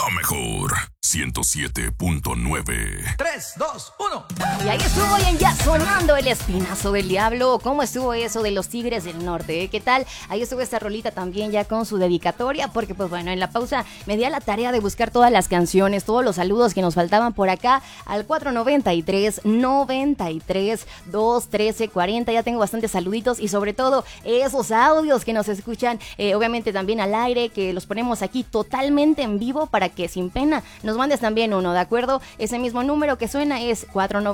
La mejor 107.9. 3, 2, 1. Y ahí estuvo bien ya sonando el espinazo del diablo. ¿Cómo estuvo eso de los Tigres del Norte? ¿Qué tal? Ahí estuvo esta rolita también ya con su dedicatoria, porque pues bueno, en la pausa me di a la tarea de buscar todas las canciones, todos los saludos que nos faltaban por acá al 493-93-213-40. Ya tengo bastantes saluditos y sobre todo esos audios que nos escuchan, obviamente también al aire, que los ponemos aquí totalmente en vivo para que sin pena nos mandes también uno, ¿de acuerdo? Ese mismo número que suena es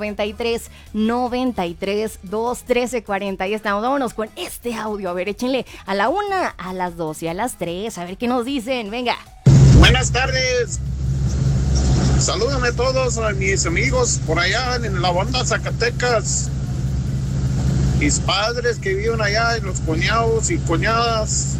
493-93-213-40. Ahí estamos, vámonos con este audio. A ver, échenle a la 1, a las 2 y a las 3. A ver qué nos dicen, venga. Buenas tardes. Salúdame a todos a mis amigos por allá en la banda Zacatecas. Mis padres que viven allá, y los cuñados y cuñadas.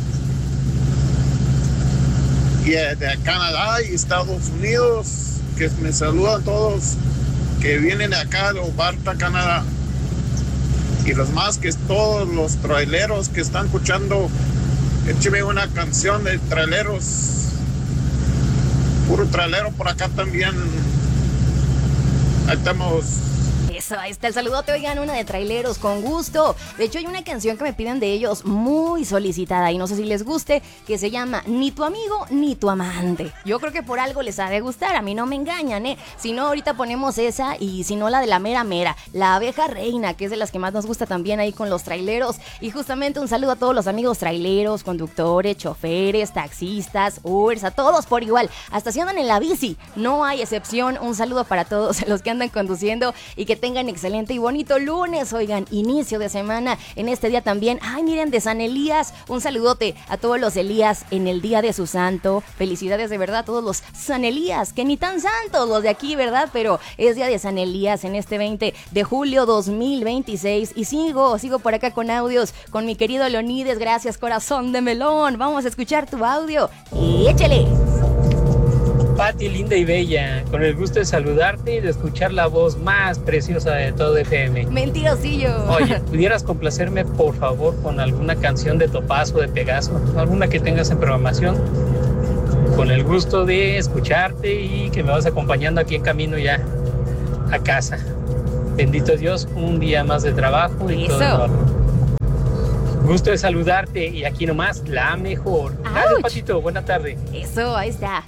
Y de Canadá y Estados Unidos, que me saludan todos, que vienen de acá de Obarta, Canadá. Y los más que todos los traileros que están escuchando, écheme una canción de traileros. Puro trailero por acá también. Ahí estamos. Eso, ahí está el saludote, oigan, una de traileros, con gusto. De hecho, hay una canción que me piden de ellos muy solicitada y no sé si les guste, que se llama Ni tu amigo ni tu amante. Yo creo que por algo les ha de gustar, a mí no me engañan, Si no, ahorita ponemos esa, y si no, la de la mera mera, la abeja reina, que es de las que más nos gusta también ahí con los traileros. Y justamente un saludo a todos los amigos traileros, conductores, choferes, taxistas, Ubers, a todos por igual, hasta si andan en la bici, no hay excepción. Un saludo para todos los que andan conduciendo y que tengan excelente y bonito lunes, oigan, inicio de semana en este día también. Ay, miren, de San Elías, un saludote a todos los Elías en el día de su santo. Felicidades de verdad a todos los San Elías, que ni tan santos los de aquí, ¿verdad? Pero es día de San Elías en este 20 de julio 2026 y sigo por acá con audios con mi querido Leonides. Gracias, corazón de melón. Vamos a escuchar tu audio y échale. Pati, linda y bella, con el gusto de saludarte y de escuchar la voz más preciosa de todo FM. Mentirosillo. Oye, ¿pudieras complacerme, por favor, con alguna canción de Topaz o de Pegaso? Alguna que tengas en programación. Con el gusto de escucharte y que me vas acompañando aquí en camino ya a casa. Bendito Dios, un día más de trabajo y eso. todo. Gusto de saludarte y aquí nomás, la mejor. Gracias, Patito, buena tarde. Eso, ahí está.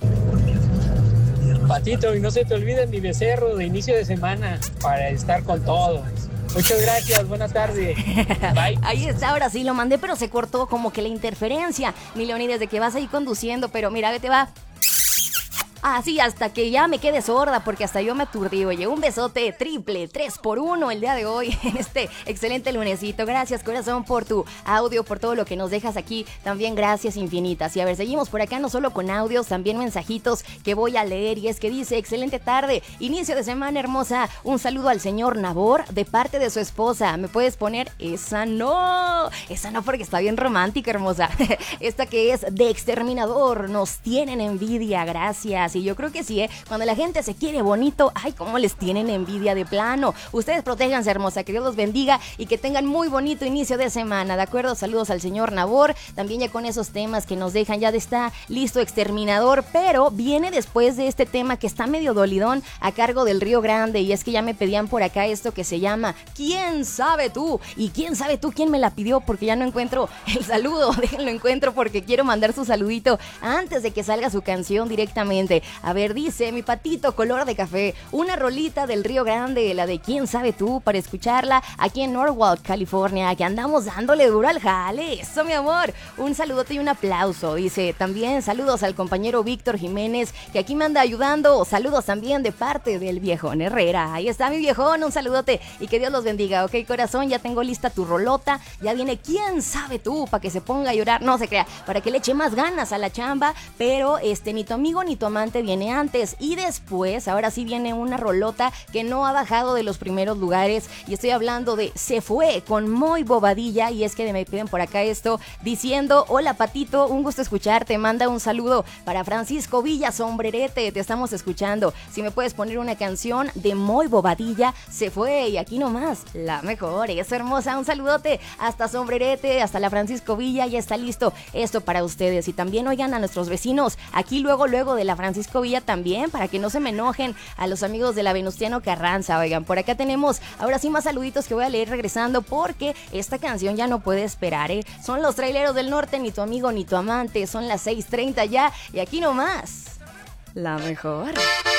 Patito, y no se te olvide mi becerro de inicio de semana para estar con todo. Muchas gracias, buenas tardes. Bye. Ahí está, ahora sí lo mandé, pero se cortó como que la interferencia. Mi Leonides, de que vas ahí conduciendo, pero mira, que te va. Así hasta que ya me quede sorda, porque hasta yo me aturdí. Oye, un besote triple, 3x1 el día de hoy en este excelente lunesito. Gracias, corazón, por tu audio, por todo lo que nos dejas aquí. También gracias infinitas. Y a ver, seguimos por acá no solo con audios, también mensajitos que voy a leer. Y es que dice: excelente tarde, inicio de semana hermosa. Un saludo al señor Nabor de parte de su esposa. ¿Me puedes poner? Esa no, porque está bien romántica, hermosa. Esta que es de Exterminador. Nos tienen envidia, gracias. Y yo creo que sí, cuando la gente se quiere bonito, ay, cómo les tienen envidia de plano. Ustedes protéjanse, hermosa, que Dios los bendiga y que tengan muy bonito inicio de semana, ¿de acuerdo? Saludos al señor Nabor, también ya con esos temas que nos dejan, ya está listo Exterminador, pero viene después de este tema que está medio dolidón a cargo del Río Grande, y es que ya me pedían por acá esto que se llama ¿Quién sabe tú? Y quién sabe tú quién me la pidió, porque ya no encuentro el saludo. Déjenlo encuentro porque quiero mandar su saludito antes de que salga su canción directamente. A ver, dice mi Patito color de café, una rolita del Río Grande, la de ¿Quién sabe tú?, para escucharla aquí en Norwalk, California, que andamos dándole duro al jale. Eso, mi amor, un saludote y un aplauso. Dice también saludos al compañero Víctor Jiménez, que aquí me anda ayudando. Saludos también de parte del viejón Herrera. Ahí está mi viejón, un saludote y que Dios los bendiga. Ok, corazón, ya tengo lista tu rolota, ya viene ¿Quién sabe tú?, para que se ponga a llorar, no se crea, para que le eche más ganas a la chamba, pero ni tu amigo ni tu amante amante viene antes. Y después, ahora sí viene una rolota que no ha bajado de los primeros lugares. Y estoy hablando de Se Fue con Muy Bobadilla. Y es que me piden por acá esto diciendo: hola Patito, un gusto escucharte. Manda un saludo para Francisco Villa, Sombrerete, te estamos escuchando. Si me puedes poner una canción de Muy Bobadilla, Se Fue, y aquí nomás, la mejor, es hermosa. Un saludote hasta Sombrerete, hasta la Francisco Villa, ya está listo esto para ustedes. Y también oigan a nuestros vecinos, aquí luego de la Francisco Villa también, para que no se me enojen, a los amigos de la Venustiano Carranza. Oigan, por acá tenemos ahora sí más saluditos que voy a leer regresando, porque esta canción ya no puede esperar, ¿eh? Son los Traileros del Norte, ni tu amigo ni tu amante. Son las 6:30 ya, y aquí nomás, la mejor.